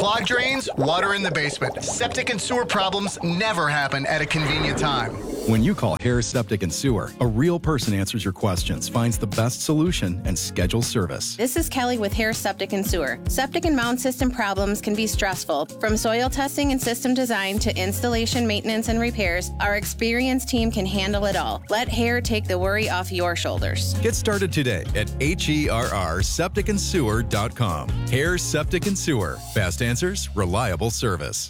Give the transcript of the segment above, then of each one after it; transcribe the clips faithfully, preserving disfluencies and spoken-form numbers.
Clogged drains, water in the basement. Septic and sewer problems never happen at a convenient time. When you call Harris Septic and Sewer, a real person answers your questions, finds the best solution, and schedules service. This is Kelly with Harris Septic and Sewer. Septic and mound system problems can be stressful. From soil testing and system design to installation, maintenance, and repairs, our experienced team can handle it all. Let Hair take the worry off your shoulders. Get started today at H E R R septic and sewer dot com. Harris Septic and Sewer. Fast answers, reliable service.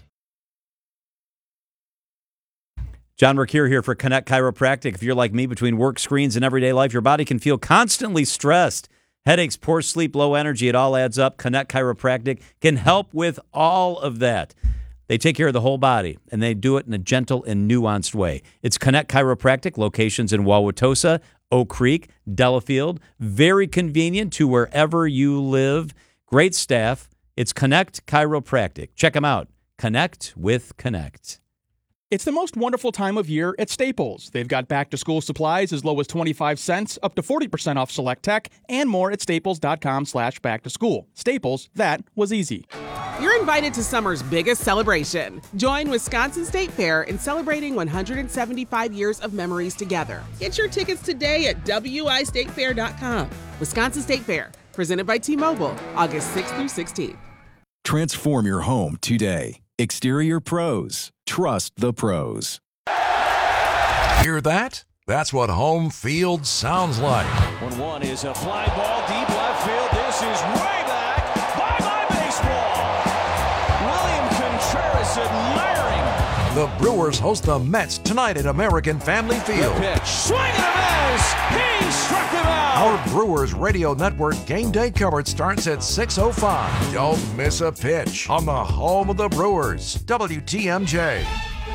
John Mercure here for Connect Chiropractic. If you're like me, between work screens and everyday life, your body can feel constantly stressed. Headaches, poor sleep, low energy, it all adds up. Connect Chiropractic can help with all of that. They take care of the whole body, and they do it in a gentle and nuanced way. It's Connect Chiropractic, locations in Wauwatosa, Oak Creek, Delafield. Very convenient to wherever you live. Great staff. It's Connect Chiropractic. Check them out. Connect with Connect. It's the most wonderful time of year at Staples. They've got back-to-school supplies as low as twenty-five cents, up to forty percent off select tech, and more at staples.com slash back-to-school. Staples, that was easy. You're invited to summer's biggest celebration. Join Wisconsin State Fair in celebrating one hundred seventy-five years of memories together. Get your tickets today at W I state fair dot com. Wisconsin State Fair, presented by T-Mobile, August sixth through sixteenth. Transform your home today. Exterior Pros. Trust the pros. Hear that? That's what home field sounds like. one one is a fly ball deep left field. This is way back. Bye-bye baseball. William Contreras admiring. The Brewers host the Mets tonight at American Family Field. The pitch. Swing and a miss. He struck him out. Our Brewers Radio Network game day coverage starts at six oh five. Don't miss a pitch on the home of the Brewers, W T M J.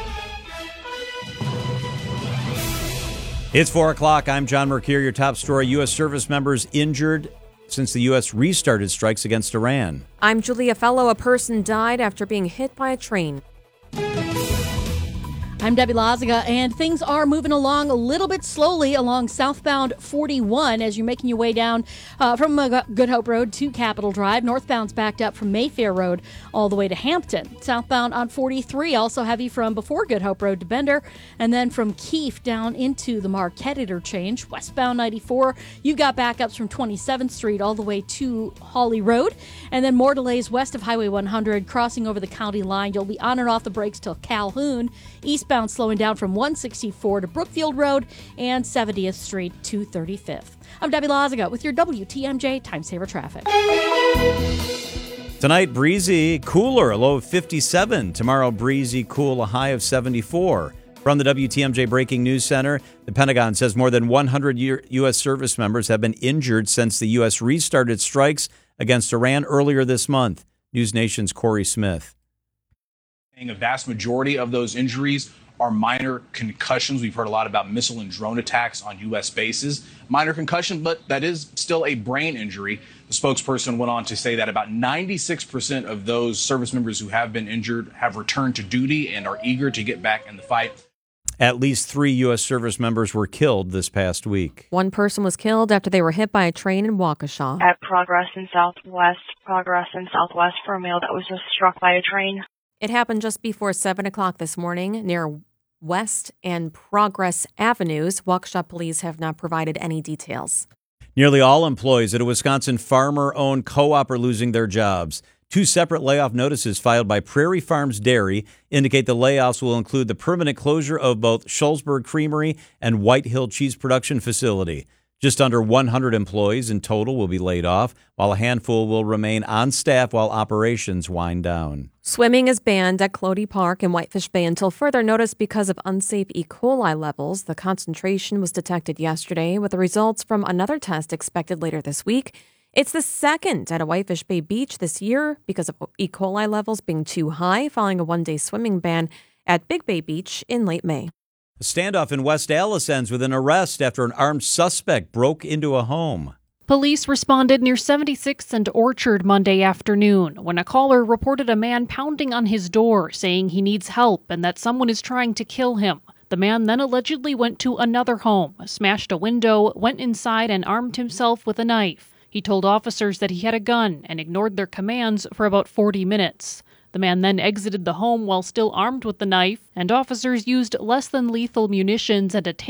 It's four o'clock. I'm John Mercure. Your top story, U S service members injured since the U S restarted strikes against Iran. I'm Julia Fellow. A person died after being hit by a train. I'm Debbie Lazaga, and things are moving along a little bit slowly along southbound forty-one as you're making your way down uh, from uh, Good Hope Road to Capitol Drive. Northbound's backed up from Mayfair Road all the way to Hampton. Southbound on forty-three, also heavy from before Good Hope Road to Bender, and then from Keefe down into the Marquette interchange. Westbound ninety-four, you've got backups from twenty-seventh Street all the way to Hawley Road, and then more delays west of Highway one hundred, crossing over the county line. You'll be on and off the brakes till Calhoun. Eastbound slowing down from one sixty-four to Brookfield Road and seventieth Street to thirty-fifth. I'm Debbie Lazaga with your W T M J Time Saver Traffic. Tonight, breezy, cooler, a low of fifty-seven. Tomorrow, breezy, cool, a high of seventy-four. From the W T M J Breaking News Center, the Pentagon says more than one hundred U S service members have been injured since the U S restarted strikes against Iran earlier this month. News Nation's Corey Smith. A vast majority of those injuries are minor concussions. We've heard a lot about missile and drone attacks on U S bases. Minor concussion, but that is still a brain injury. The spokesperson went on to say that about ninety-six percent of those service members who have been injured have returned to duty and are eager to get back in the fight. At least three U S service members were killed this past week. One person was killed after they were hit by a train in Waukesha. At Progress in Southwest, Progress in Southwest for a male that was just struck by a train. It happened just before seven o'clock this morning near West and Progress Avenues. Waukesha police have not provided any details. Nearly all employees at a Wisconsin farmer-owned co-op are losing their jobs. Two separate layoff notices filed by Prairie Farms Dairy indicate the layoffs will include the permanent closure of both Shullsburg Creamery and White Hill Cheese Production Facility. Just under one hundred employees in total will be laid off, while a handful will remain on staff while operations wind down. Swimming is banned at Clody Park and Whitefish Bay until further notice because of unsafe E. coli levels. The concentration was detected yesterday, with the results from another test expected later this week. It's the second at a Whitefish Bay beach this year because of E. coli levels being too high following a one-day swimming ban at Big Bay Beach in late May. A standoff in West Allis ends with an arrest after an armed suspect broke into a home. Police responded near seventy-sixth and Orchard Monday afternoon when a caller reported a man pounding on his door saying he needs help and that someone is trying to kill him. The man then allegedly went to another home, smashed a window, went inside and armed himself with a knife. He told officers that he had a gun and ignored their commands for about forty minutes. The man then exited the home while still armed with the knife, and officers used less than lethal munitions and a